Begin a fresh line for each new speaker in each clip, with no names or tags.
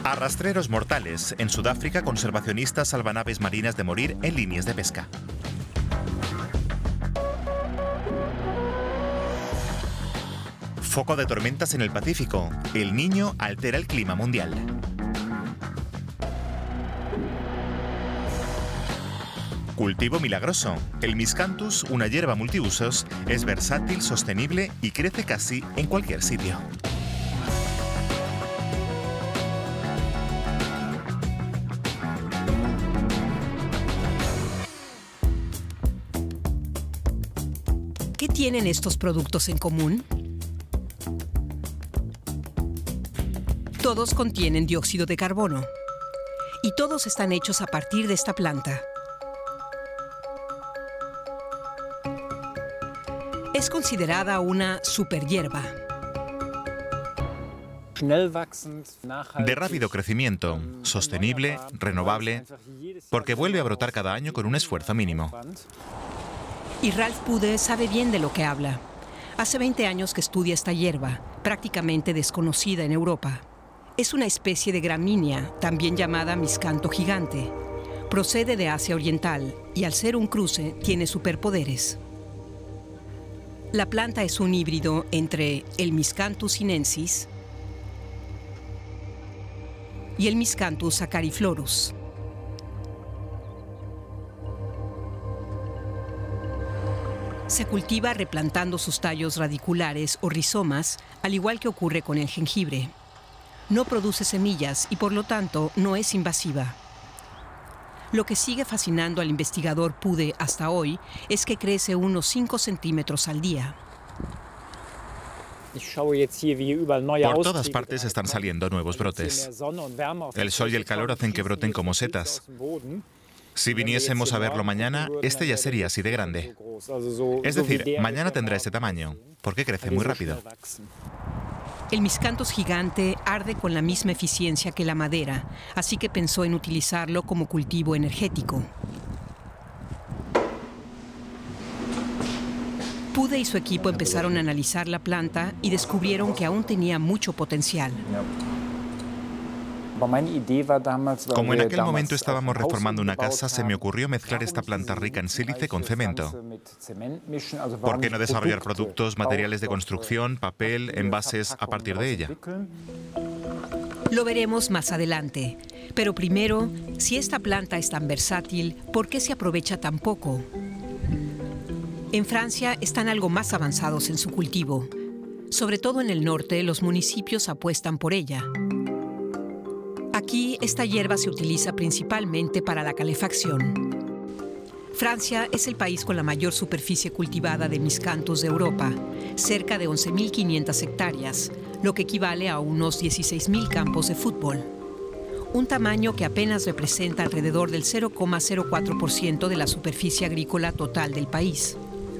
A rastreros mortales. En Sudáfrica, conservacionistas salvan aves marinas de morir en líneas de pesca. Foco de tormentas en el Pacífico. El Niño altera el clima mundial. Cultivo milagroso. El Miscanthus, una hierba multiusos, es versátil, sostenible y crece casi en cualquier sitio.
¿Qué tienen estos productos en común? Todos contienen dióxido de carbono y todos están hechos a partir de esta planta. Es considerada una superhierba.
De rápido crecimiento, sostenible, renovable, porque vuelve a brotar cada año con un esfuerzo mínimo.
Y Ralph Pude sabe bien de lo que habla. Hace 20 años que estudia esta hierba, prácticamente desconocida en Europa. Es una especie de gramínea, también llamada miscanto gigante. Procede de Asia Oriental y al ser un cruce tiene superpoderes. La planta es un híbrido entre el Miscanthus sinensis y el Miscanthus acariflorus. Se cultiva replantando sus tallos radiculares o rizomas, al igual que ocurre con el jengibre. No produce semillas y por lo tanto no es invasiva. Lo que sigue fascinando al investigador Pude hasta hoy es que crece unos 5 centímetros al día.
Por todas partes están saliendo nuevos brotes. El sol y el calor hacen que broten como setas. Si viniésemos a verlo mañana, este ya sería así de grande. Es decir, mañana tendrá ese tamaño, porque crece muy rápido.
El Miscanthus gigante arde con la misma eficiencia que la madera, así que pensó en utilizarlo como cultivo energético. Pude y su equipo empezaron a analizar la planta y descubrieron que aún tenía mucho potencial.
Como en aquel momento estábamos reformando una casa, se me ocurrió mezclar esta planta rica en sílice con cemento. ¿Por qué no desarrollar productos, materiales de construcción, papel, envases a partir de ella?
Lo veremos más adelante. Pero primero, si esta planta es tan versátil, ¿por qué se aprovecha tan poco? En Francia están algo más avanzados en su cultivo. Sobre todo en el norte, los municipios apuestan por ella. Aquí, esta hierba se utiliza principalmente para la calefacción. Francia es el país con la mayor superficie cultivada de Miscanthus de Europa, cerca de 11.500 hectáreas, lo que equivale a unos 16.000 campos de fútbol. Un tamaño que apenas representa alrededor del 0,04% de la superficie agrícola total del país.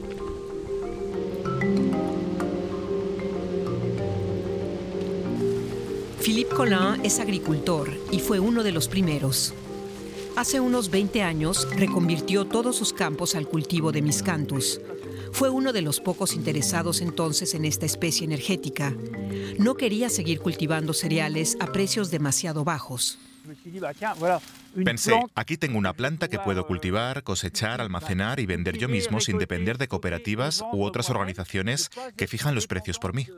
Philippe Collin es agricultor y fue uno de los primeros. Hace unos 20 años reconvirtió todos sus campos al cultivo de Miscanthus. Fue uno de los pocos interesados entonces en esta especie energética. No quería seguir cultivando cereales a precios demasiado bajos.
Pensé, aquí tengo una planta que puedo cultivar, cosechar, almacenar y vender yo mismo sin depender de cooperativas u otras organizaciones que fijan los precios por mí.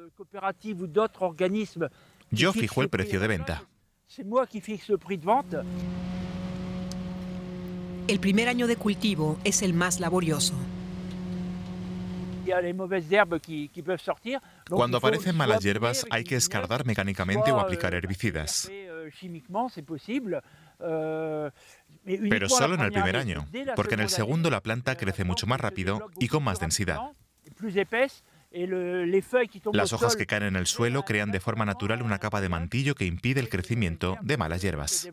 Yo fijo el precio de venta.
El primer año de cultivo es el más laborioso.
Cuando aparecen malas hierbas hay que escardar mecánicamente o aplicar herbicidas. Pero solo en el primer año, porque en el segundo la planta crece mucho más rápido y con más densidad. Las hojas que caen en el suelo crean de forma natural una capa de mantillo que impide el crecimiento de malas hierbas.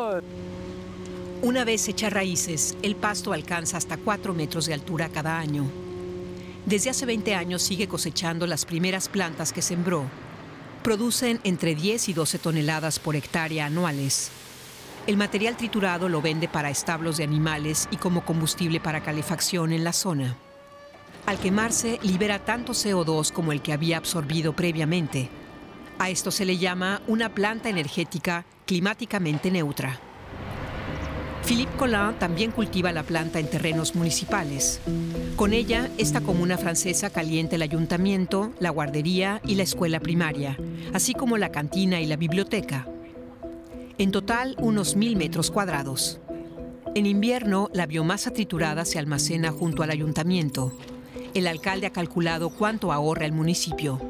Una vez hechas raíces, el pasto alcanza hasta 4 metros de altura cada año. Desde hace 20 años sigue cosechando las primeras plantas que sembró. Producen entre 10 y 12 toneladas por hectárea anuales. El material triturado lo vende para establos de animales y como combustible para calefacción en la zona. Al quemarse, libera tanto CO2 como el que había absorbido previamente. A esto se le llama una planta energética climáticamente neutra. Philippe Collin también cultiva la planta en terrenos municipales. Con ella, esta comuna francesa calienta el ayuntamiento, la guardería y la escuela primaria, así como la cantina y la biblioteca. En total, unos 1.000 metros cuadrados. En invierno, la biomasa triturada se almacena junto al ayuntamiento. El alcalde ha calculado cuánto ahorra el municipio.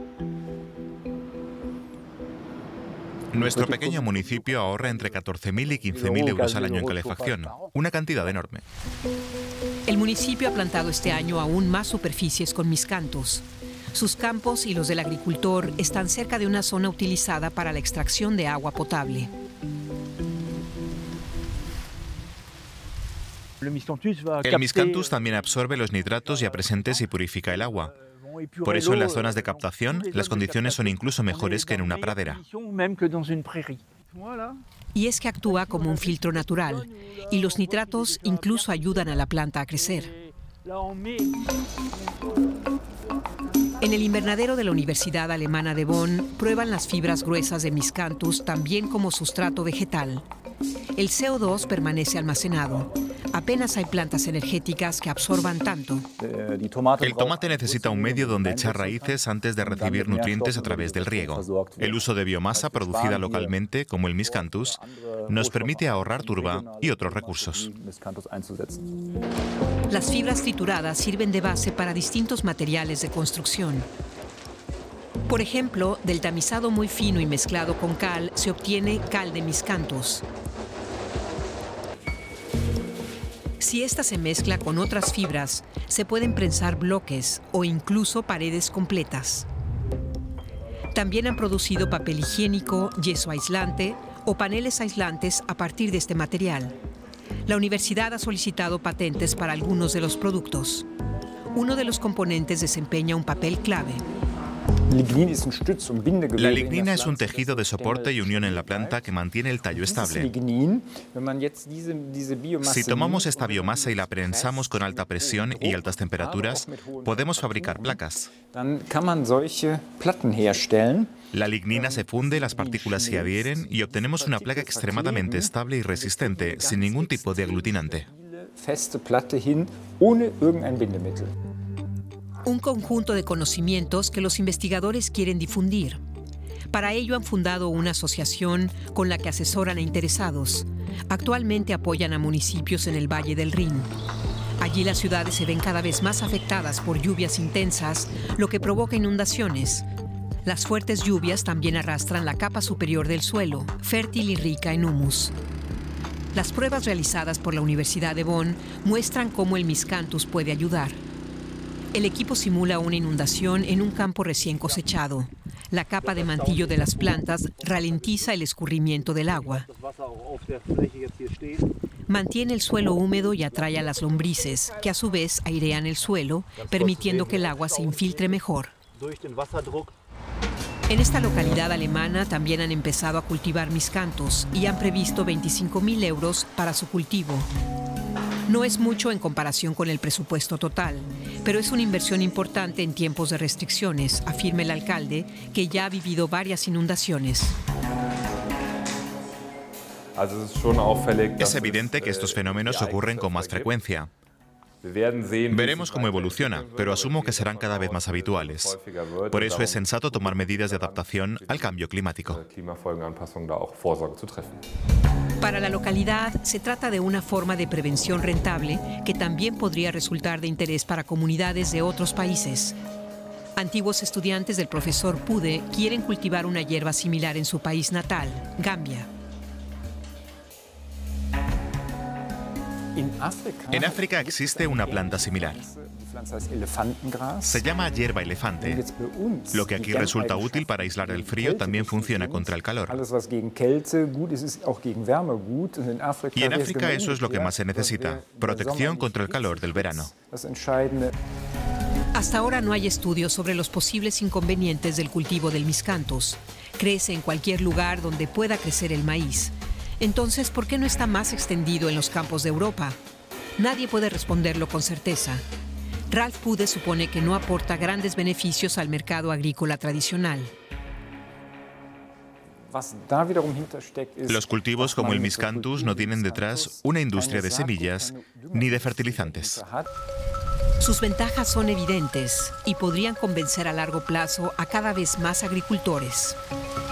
Nuestro pequeño municipio ahorra entre 14.000 y 15.000 euros al año en calefacción, una cantidad enorme.
El municipio ha plantado este año aún más superficies con miscanthus. Sus campos y los del agricultor están cerca de una zona utilizada para la extracción de agua potable.
El miscanthus también absorbe los nitratos ya presentes y purifica el agua. Por eso en las zonas de captación las condiciones son incluso mejores que en una pradera.
Y es que actúa como un filtro natural, y los nitratos incluso ayudan a la planta a crecer. En el invernadero de la Universidad Alemana de Bonn prueban las fibras gruesas de miscanthus también como sustrato vegetal. El CO2 permanece almacenado. Apenas hay plantas energéticas que absorban tanto.
El tomate necesita un medio donde echar raíces antes de recibir nutrientes a través del riego. El uso de biomasa producida localmente, como el miscanthus, nos permite ahorrar turba y otros recursos.
Las fibras trituradas sirven de base para distintos materiales de construcción. Por ejemplo, del tamizado muy fino y mezclado con cal se obtiene cal de miscanthus. Si esta se mezcla con otras fibras, se pueden prensar bloques o incluso paredes completas. También han producido papel higiénico, yeso aislante o paneles aislantes a partir de este material. La universidad ha solicitado patentes para algunos de los productos. Uno de los componentes desempeña un papel clave.
La lignina es un tejido de soporte y unión en la planta que mantiene el tallo estable. Si tomamos esta biomasa y la prensamos con alta presión y altas temperaturas, podemos fabricar placas. La lignina se funde, las partículas se adhieren y obtenemos una placa extremadamente estable y resistente, sin ningún tipo de aglutinante.
Un conjunto de conocimientos que los investigadores quieren difundir. Para ello han fundado una asociación con la que asesoran a interesados. Actualmente apoyan a municipios en el Valle del Rin. Allí las ciudades se ven cada vez más afectadas por lluvias intensas, lo que provoca inundaciones. Las fuertes lluvias también arrastran la capa superior del suelo, fértil y rica en humus. Las pruebas realizadas por la Universidad de Bonn muestran cómo el miscanthus puede ayudar. El equipo simula una inundación en un campo recién cosechado. La capa de mantillo de las plantas ralentiza el escurrimiento del agua. Mantiene el suelo húmedo y atrae a las lombrices, que a su vez airean el suelo, permitiendo que el agua se infiltre mejor. En esta localidad alemana también han empezado a cultivar miscanthus y han previsto 25.000 euros para su cultivo. No es mucho en comparación con el presupuesto total, pero es una inversión importante en tiempos de restricciones, afirma el alcalde, que ya ha vivido varias inundaciones.
Es evidente que estos fenómenos ocurren con más frecuencia. Veremos cómo evoluciona, pero asumo que serán cada vez más habituales. Por eso es sensato tomar medidas de adaptación al cambio climático.
Para la localidad, se trata de una forma de prevención rentable que también podría resultar de interés para comunidades de otros países. Antiguos estudiantes del profesor Pude quieren cultivar una hierba similar en su país natal, Gambia.
En África existe una planta similar. Se llama hierba elefante. Lo que aquí resulta útil para aislar el frío también funciona contra el calor. Y en África eso es lo que más se necesita, protección contra el calor del verano.
Hasta ahora no hay estudios sobre los posibles inconvenientes del cultivo del miscanthus. Crece en cualquier lugar donde pueda crecer el maíz. Entonces, ¿por qué no está más extendido en los campos de Europa? Nadie puede responderlo con certeza. Ralf Pude supone que no aporta grandes beneficios al mercado agrícola tradicional.
Los cultivos como el miscanthus no tienen detrás una industria de semillas ni de fertilizantes.
Sus ventajas son evidentes y podrían convencer a largo plazo a cada vez más agricultores.